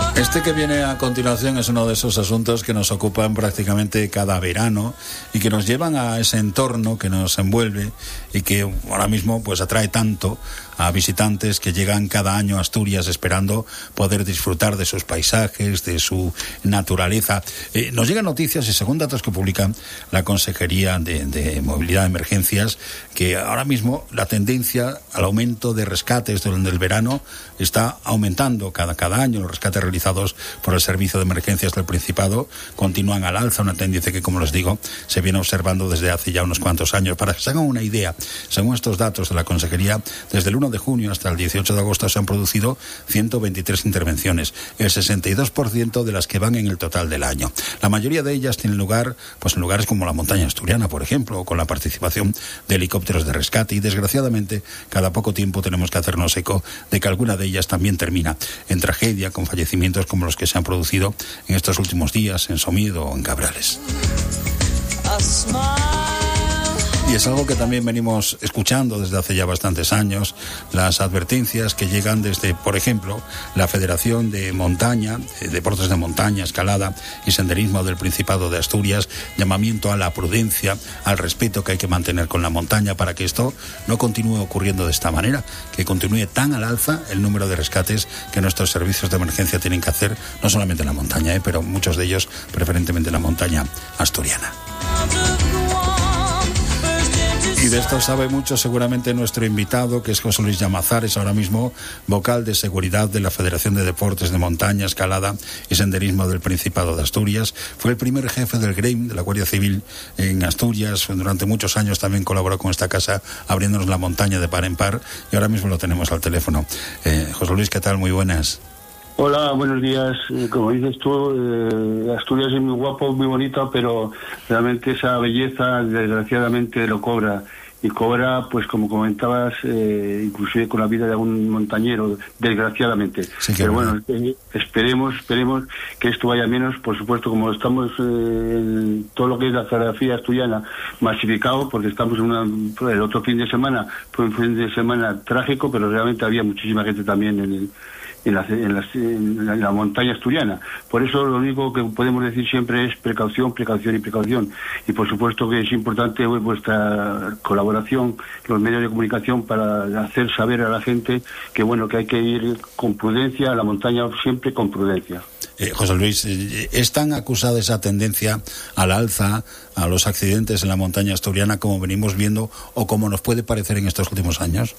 Este que viene a continuación es uno de esos asuntos que nos ocupan prácticamente cada verano y que nos llevan a ese entorno que nos envuelve y que ahora mismo pues atrae tanto a visitantes que llegan cada año a Asturias esperando poder disfrutar de sus paisajes, de su naturaleza. Nos llegan noticias y según datos que publica la Consejería de Movilidad de Emergencias, que ahora mismo la tendencia al aumento de rescates durante el verano está aumentando cada año. Los rescates realizados por el Servicio de Emergencias del Principado continúan al alza, una tendencia que, como les digo, se viene observando desde hace ya unos cuantos años. Para que se hagan una idea, según estos datos de la Consejería, desde el 1 de junio hasta el 18 de agosto se han producido 123 intervenciones, el 62% de las que van en el total del año. La mayoría de ellas tienen lugar pues en lugares como la montaña asturiana, por ejemplo, o con la participación de helicópteros de rescate, y desgraciadamente cada poco tiempo tenemos que hacernos eco de que alguna de ellas también termina en tragedia, con fallecimientos como los que se han producido en estos últimos días en Somiedo o en Cabrales. Y es algo que también venimos escuchando desde hace ya bastantes años, las advertencias que llegan desde, por ejemplo, la Federación de Montaña, Deportes de Montaña, Escalada y Senderismo del Principado de Asturias, llamamiento a la prudencia, al respeto que hay que mantener con la montaña para que esto no continúe ocurriendo de esta manera, que continúe tan al alza el número de rescates que nuestros servicios de emergencia tienen que hacer, no solamente en la montaña, pero muchos de ellos preferentemente en la montaña asturiana. Y de esto sabe mucho seguramente nuestro invitado, que es José Luis Llamazares, ahora mismo vocal de seguridad de la Federación de Deportes de Montaña, Escalada y Senderismo del Principado de Asturias. Fue el primer jefe del GREIM, de la Guardia Civil en Asturias. Durante muchos años también colaboró con esta casa, abriéndonos la montaña de par en par, y ahora mismo lo tenemos al teléfono. José Luis, ¿qué tal? Muy buenas. Hola, buenos días. Como dices tú, Asturias es muy guapo, muy bonita, pero realmente esa belleza desgraciadamente lo cobra. Y cobra, pues como comentabas, inclusive con la vida de algún montañero, desgraciadamente. Sí, pero bueno, esperemos que esto vaya menos. Por supuesto, como estamos en todo lo que es la geografía asturiana masificado, porque estamos el otro fin de semana, fue un fin de semana trágico, pero realmente había muchísima gente también en la montaña asturiana. Por eso lo único que podemos decir siempre es precaución, precaución y precaución. Y por supuesto que es importante vuestra colaboración, los medios de comunicación, para hacer saber a la gente que bueno, que hay que ir con prudencia a la montaña, siempre con prudencia. José Luis, ¿es tan acusada esa tendencia al alza, a los accidentes en la montaña asturiana, como venimos viendo o como nos puede parecer en estos últimos años?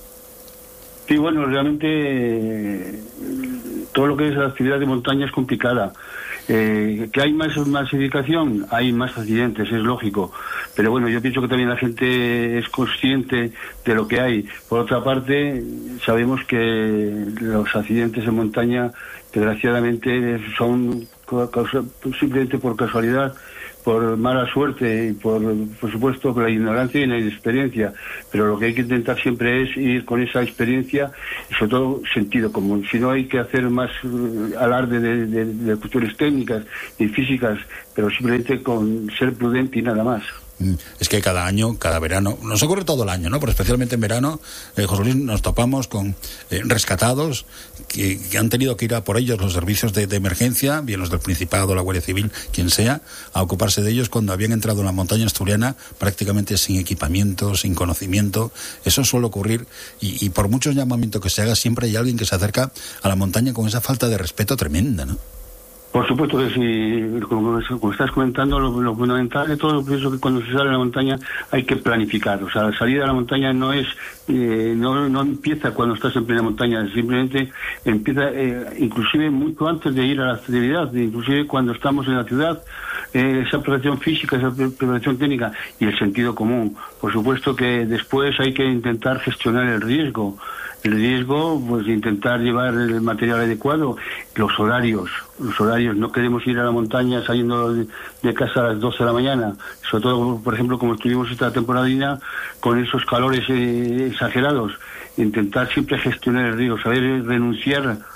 Sí, bueno, realmente todo lo que es la actividad de montaña es complicada. Que hay más masificación, hay más accidentes, es lógico. Pero bueno, yo pienso que también la gente es consciente de lo que hay. Por otra parte, sabemos que los accidentes en montaña, desgraciadamente, son simplemente por casualidad, por mala suerte y por supuesto por la ignorancia y la inexperiencia, pero lo que hay que intentar siempre es ir con esa experiencia y sobre todo sentido común. Si no, hay que hacer más alarde de cuestiones técnicas y físicas, pero simplemente con ser prudente y nada más. Es que cada año, cada verano, nos ocurre todo el año, ¿no? Pero especialmente en verano, José Luis, nos topamos con rescatados que han tenido que ir a por ellos los servicios de emergencia, bien los del Principado, la Guardia Civil, quien sea, a ocuparse de ellos cuando habían entrado en la montaña asturiana prácticamente sin equipamiento, sin conocimiento. Eso suele ocurrir y por muchos llamamientos que se haga, siempre hay alguien que se acerca a la montaña con esa falta de respeto tremenda, ¿no? Por supuesto que sí, como estás comentando, lo fundamental de todo, pienso que cuando se sale a la montaña hay que planificar. O sea, la salida a la montaña no es, no empieza cuando estás en plena montaña, simplemente empieza inclusive mucho antes de ir a la actividad, inclusive cuando estamos en la ciudad. Esa preparación física, esa preparación técnica y el sentido común. Por supuesto que después hay que intentar gestionar el riesgo, pues intentar llevar el material adecuado, los horarios, no queremos ir a la montaña saliendo de casa a las 12 de la mañana, sobre todo, por ejemplo, como estuvimos esta temporadina, con esos calores exagerados, intentar siempre gestionar el riesgo, saber renunciar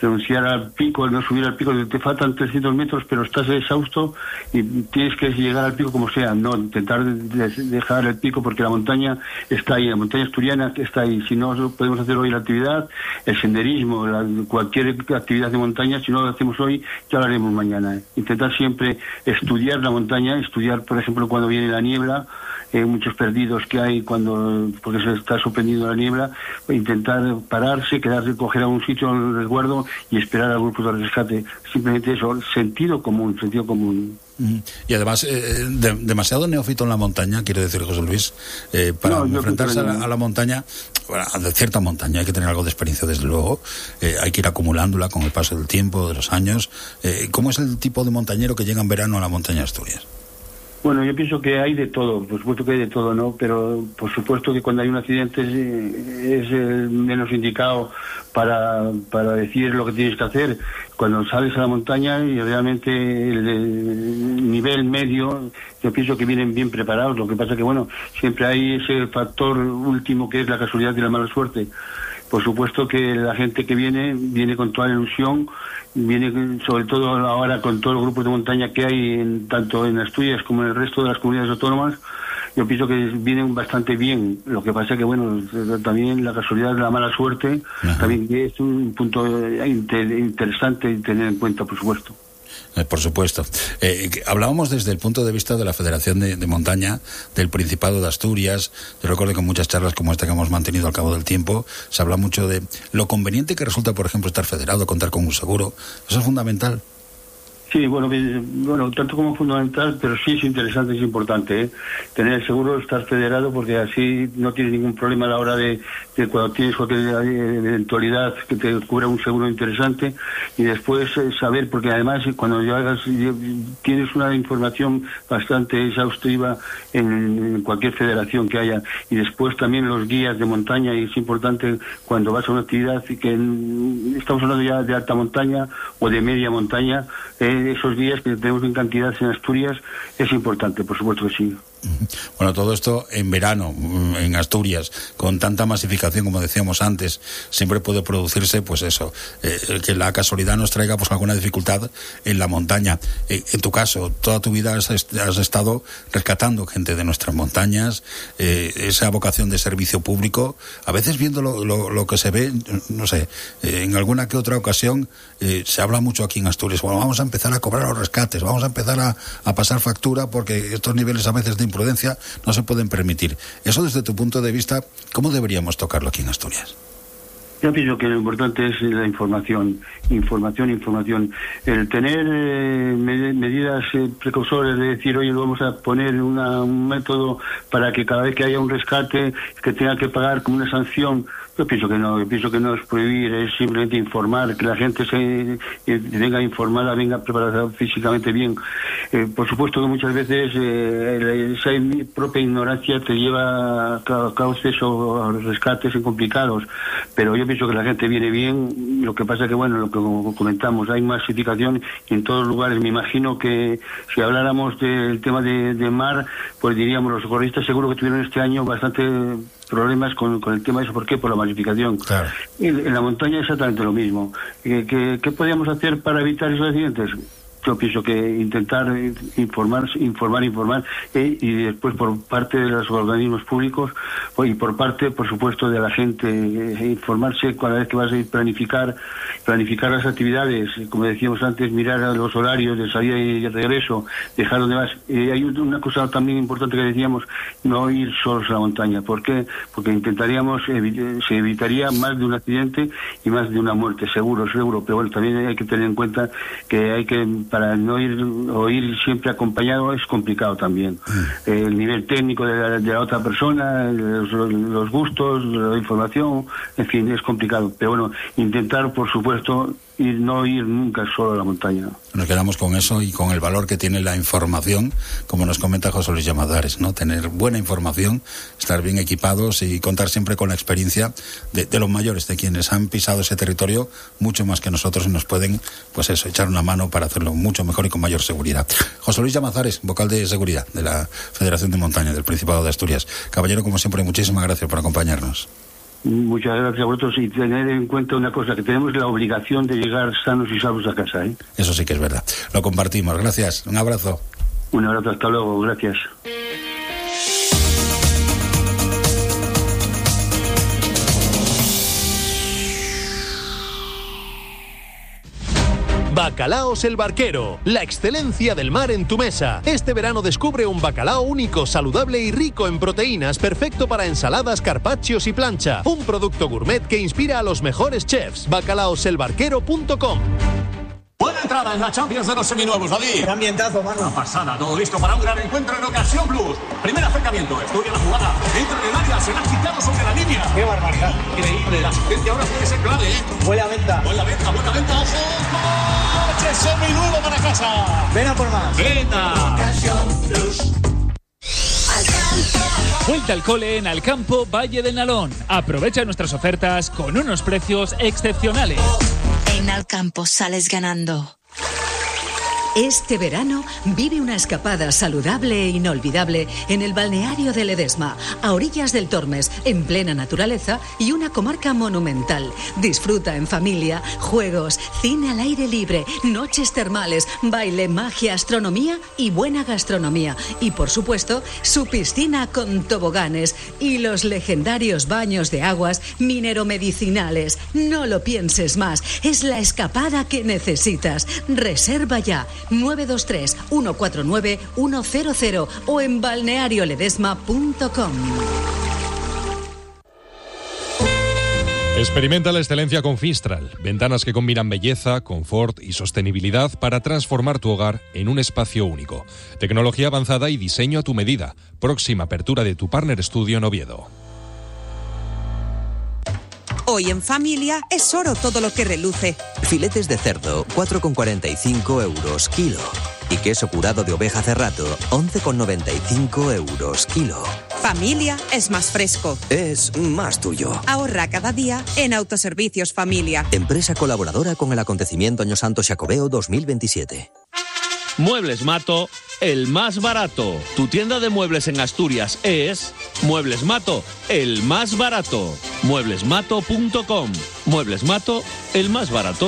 renunciar al pico, no subir al pico, te faltan 300 metros, pero estás exhausto y tienes que llegar al pico como sea, no intentar dejar el pico, porque la montaña está ahí, la montaña asturiana está ahí. Si no podemos hacer hoy la actividad, el senderismo, cualquier actividad de montaña, si no lo hacemos hoy, ya lo haremos mañana. Intentar siempre estudiar la montaña, estudiar, por ejemplo, cuando viene la niebla, muchos perdidos que hay porque se está sorprendiendo la niebla, intentar pararse, quedarse, coger a un sitio al resguardo y esperar al grupo de rescate. Simplemente eso, sentido común. Y además, demasiado neófito en la montaña, quiero decir, José Luis, para enfrentarse a la montaña, bueno, a cierta montaña hay que tener algo de experiencia, desde luego, hay que ir acumulándola con el paso del tiempo, de los años. ¿Cómo es el tipo de montañero que llega en verano a la montaña de Asturias? Bueno, yo pienso que hay de todo, por supuesto que hay de todo, ¿no? Pero por supuesto que cuando hay un accidente es el menos indicado para decir lo que tienes que hacer. Cuando sales a la montaña y realmente el nivel medio, yo pienso que vienen bien preparados. Lo que pasa que, bueno, siempre hay ese factor último que es la casualidad y la mala suerte. Por supuesto que la gente que viene con toda la ilusión, viene sobre todo ahora con todos los grupos de montaña que hay tanto en Asturias como en el resto de las comunidades autónomas. Yo pienso que vienen bastante bien. Lo que pasa que, bueno, también la casualidad de la mala suerte, ajá, también es un punto interesante tener en cuenta, por supuesto. Por supuesto. Hablábamos desde el punto de vista de la Federación de Montaña del Principado de Asturias. Yo recuerdo que en muchas charlas como esta que hemos mantenido al cabo del tiempo se habla mucho de lo conveniente que resulta, por ejemplo, estar federado, contar con un seguro. Eso es fundamental. Sí, bueno, tanto como fundamental, pero sí es interesante, es importante, tener el seguro, estar federado, porque así no tienes ningún problema a la hora de cuando tienes cualquier eventualidad que te cubra un seguro interesante, y después saber, porque además cuando tienes una información bastante exhaustiva en cualquier federación que haya, y después también los guías de montaña, y es importante cuando vas a una actividad que estamos hablando ya de alta montaña o de media montaña, esos días que tenemos en cantidad en Asturias, es importante, por supuesto que sí. Bueno, todo esto en verano, en Asturias, con tanta masificación, como decíamos antes, siempre puede producirse, pues eso, que la casualidad nos traiga pues alguna dificultad en la montaña. En tu caso, toda tu vida has estado rescatando gente de nuestras montañas, esa vocación de servicio público, a veces viendo lo que se ve, no sé, en alguna que otra ocasión se habla mucho aquí en Asturias, bueno, vamos a empezar a cobrar los rescates, vamos a empezar a pasar factura, porque estos niveles a veces de imprudencia no se pueden permitir. Eso, desde tu punto de vista, ¿cómo deberíamos tocarlo aquí en Asturias? Yo pienso que lo importante es la información. El tener medidas precautorias, de decir, oye, vamos a poner un método para que cada vez que haya un rescate que tenga que pagar como una sanción. Yo pienso que no es prohibir, es simplemente informar, que la gente se venga informada, venga preparada físicamente bien. Por supuesto que muchas veces esa propia ignorancia te lleva a cauces o a rescates complicados, pero yo pienso que la gente viene bien. Lo que pasa que, bueno, lo que comentamos, hay masificación en todos los lugares. Me imagino que si habláramos del tema de mar, pues diríamos, los socorristas seguro que tuvieron este año bastante problemas con el tema de eso. ¿Por qué? Por la masificación. Claro. En la montaña exactamente lo mismo. ¿Qué podríamos hacer para evitar esos accidentes? Yo pienso que intentar informar y después por parte de los organismos públicos y por parte, por supuesto, de la gente, informarse cada vez que vas a planificar las actividades, como decíamos antes, mirar a los horarios de salida y de regreso, dejar donde vas. Hay una cosa también importante que decíamos, no ir solos a la montaña. ¿Por qué? Porque se evitaría más de un accidente y más de una muerte, seguro, pero bueno, también hay que tener en cuenta que para no ir siempre acompañado es complicado también. El nivel técnico de la otra persona, los gustos, la información, en fin, es complicado. Pero bueno, intentar, por supuesto, no ir nunca solo a la montaña. Nos quedamos con eso y con el valor que tiene la información, como nos comenta José Luis Llamazares, ¿no? Tener buena información, estar bien equipados y contar siempre con la experiencia de los mayores, de quienes han pisado ese territorio mucho más que nosotros y nos pueden, pues eso, echar una mano para hacerlo mucho mejor y con mayor seguridad. José Luis Llamazares, vocal de seguridad de la Federación de Montaña del Principado de Asturias. Caballero, como siempre, muchísimas gracias por acompañarnos. Muchas gracias a vosotros, y tener en cuenta una cosa, que tenemos la obligación de llegar sanos y salvos a casa, ¿eh? Eso sí que es verdad. Lo compartimos. Gracias. Un abrazo. Un abrazo, hasta luego, gracias. Bacalaos El Barquero, la excelencia del mar en tu mesa. Este verano descubre un bacalao único, saludable y rico en proteínas, perfecto para ensaladas, carpaccios y plancha. Un producto gourmet que inspira a los mejores chefs. Bacalaoselbarquero.com. Buena entrada en la Champions de los seminuevos, David. Qué ambientazo, mano. Una pasada, todo listo para un gran encuentro en Ocasión Plus. Primer acercamiento, estudia la jugada, entra en el área, se la ha quitado sobre la línea. Qué barbaridad. Increíble, la asistencia ahora puede ser clave, ¿eh? Buena venta. Buena venta, ojo. ¡Coche seminuevo para casa! Ven a por más. ¡Venga! Ocasión Plus. Vuelta al cole en Alcampo Valle del Nalón. Aprovecha nuestras ofertas con unos precios excepcionales. En Alcampo sales ganando. Este verano vive una escapada saludable e inolvidable en el balneario de Ledesma, a orillas del Tormes, en plena naturaleza y una comarca monumental. Disfruta en familia, juegos, cine al aire libre, noches termales, baile, magia, astronomía y buena gastronomía. Y por supuesto, su piscina con toboganes y los legendarios baños de aguas mineromedicinales. No lo pienses más, es la escapada que necesitas. Reserva ya. 923-149-100 o en balnearioledesma.com. Experimenta la excelencia con Fistral. Ventanas que combinan belleza, confort y sostenibilidad para transformar tu hogar en un espacio único. Tecnología avanzada y diseño a tu medida. Próxima apertura de tu Partner Studio en Oviedo. Hoy en familia es oro todo lo que reluce. Filetes de cerdo, 4,45 euros kilo. Y queso curado de oveja Cerrato, 11,95 euros kilo. Familia es más fresco. Es más tuyo. Ahorra cada día en Autoservicios Familia. Empresa colaboradora con el acontecimiento Año Santo Xacobeo 2027. Muebles Mato, el más barato. Tu tienda de muebles en Asturias es Muebles Mato, el más barato. Mueblesmato.com. Muebles Mato, el más barato.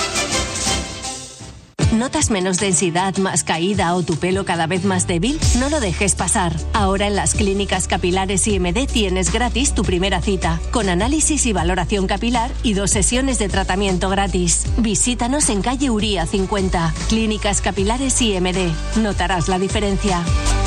¿Notas menos densidad, más caída o tu pelo cada vez más débil? No lo dejes pasar. Ahora en las clínicas capilares IMD tienes gratis tu primera cita, con análisis y valoración capilar y 2 sesiones de tratamiento gratis. Visítanos en calle Uría 50. Clínicas capilares IMD. Notarás la diferencia.